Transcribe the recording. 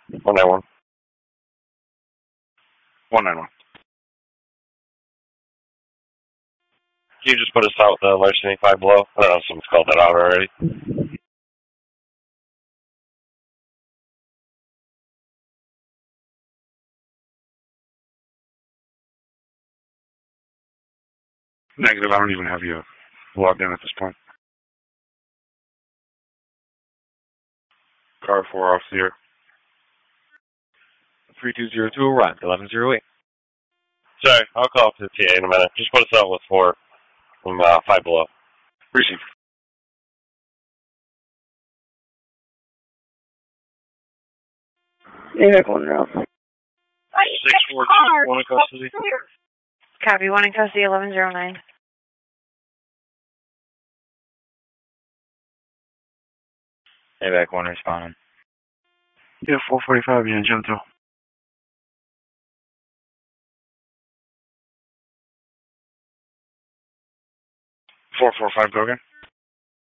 191. 191. Can you just put us out with the larceny 5 below? I don't know if someone's called that out already. Negative, I don't even have you logged in at this point. Car 4 off the air. 3202 arrived, 1108. Sorry, I'll call up to the TA in a minute. Just put us out with 4 from 5 below. Receive. AVAC 1 route. 642, 1 in custody. Copy, 1 in custody, 1109. AVAC 1 responding. Yeah, 445, yeah, Gento. 445, go again.